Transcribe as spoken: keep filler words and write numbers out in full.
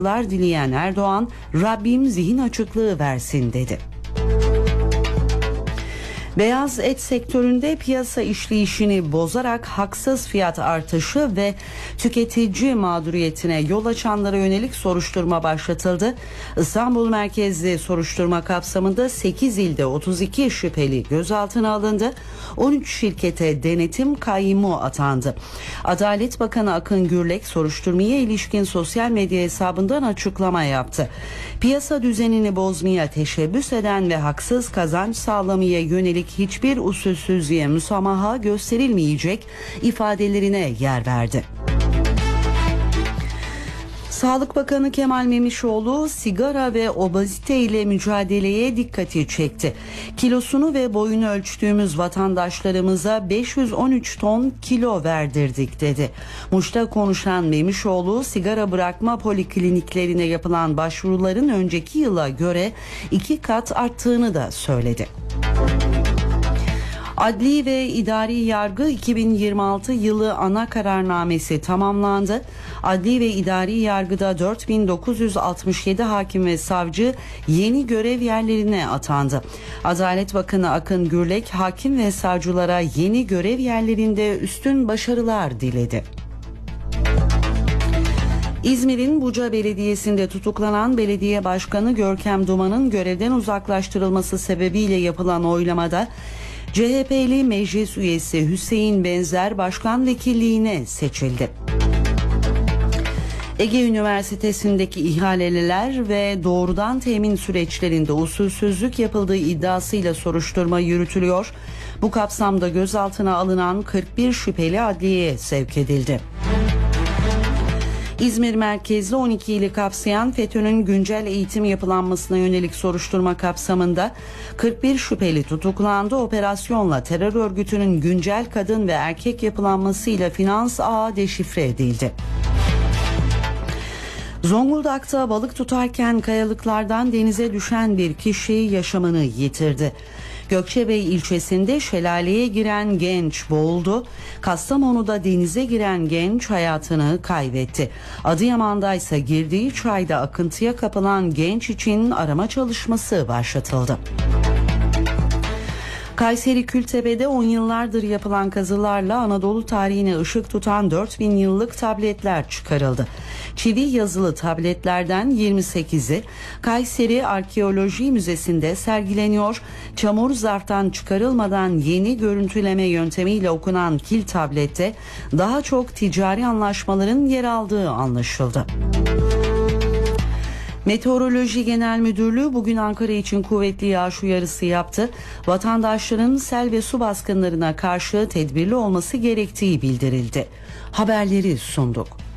dileyen Erdoğan, "Rabbim zihin açıklığı versin" dedi. Beyaz et sektöründe piyasa işleyişini bozarak haksız fiyat artışı ve tüketici mağduriyetine yol açanlara yönelik soruşturma başlatıldı. İstanbul merkezli soruşturma kapsamında sekiz ilde otuz iki şüpheli gözaltına alındı. on üç şirkete denetim kayyumu atandı. Adalet Bakanı Akın Gürlek soruşturmaya ilişkin sosyal medya hesabından açıklama yaptı. Piyasa düzenini bozmaya teşebbüs eden ve haksız kazanç sağlamaya yönelik hiçbir usulsüzlüğe müsamaha gösterilmeyecek ifadelerine yer verdi. Sağlık Bakanı Kemal Memişoğlu sigara ve obezite ile mücadeleye dikkati çekti. Kilosunu ve boyunu ölçtüğümüz vatandaşlarımıza beş yüz on üç ton kilo verdirdik dedi. Muş'ta konuşan Memişoğlu, sigara bırakma polikliniklerine yapılan başvuruların önceki yıla göre iki kat arttığını da söyledi. Adli ve İdari Yargı iki bin yirmi altı yılı ana kararnamesi tamamlandı. Adli ve İdari Yargıda dört bin dokuz yüz altmış yedi hakim ve savcı yeni görev yerlerine atandı. Adalet Bakanı Akın Gürlek hakim ve savcılara yeni görev yerlerinde üstün başarılar diledi. İzmir'in Buca Belediyesi'nde tutuklanan belediye başkanı Görkem Duman'ın görevden uzaklaştırılması sebebiyle yapılan oylamada C H P'li meclis üyesi Hüseyin Benzer başkan vekilliğine seçildi. Ege Üniversitesi'ndeki ihaleler ve doğrudan temin süreçlerinde usulsüzlük yapıldığı iddiasıyla soruşturma yürütülüyor. Bu kapsamda gözaltına alınan kırk bir şüpheli adliyeye sevk edildi. İzmir merkezli on iki ili kapsayan FETÖ'nün güncel eğitim yapılanmasına yönelik soruşturma kapsamında kırk bir şüpheli tutuklandı. Operasyonla terör örgütünün güncel kadın ve erkek yapılanmasıyla finans ağı deşifre edildi. Zonguldak'ta balık tutarken kayalıklardan denize düşen bir kişi yaşamını yitirdi. Gökçebey ilçesinde şelaleye giren genç boğuldu. Kastamonu'da denize giren genç hayatını kaybetti. Adıyaman'da ise girdiği çayda akıntıya kapılan genç için arama çalışması başlatıldı. Kayseri Kültepe'de on yıllardır yapılan kazılarla Anadolu tarihine ışık tutan dört bin yıllık tabletler çıkarıldı. Çivi yazılı tabletlerden yirmi sekizi Kayseri Arkeoloji Müzesi'nde sergileniyor. Çamur zarftan çıkarılmadan yeni görüntüleme yöntemiyle okunan kil tablette daha çok ticari anlaşmaların yer aldığı anlaşıldı. Meteoroloji Genel Müdürlüğü bugün Ankara için kuvvetli yağış uyarısı yaptı. Vatandaşların sel ve su baskınlarına karşı tedbirli olması gerektiği bildirildi. Haberleri sunduk.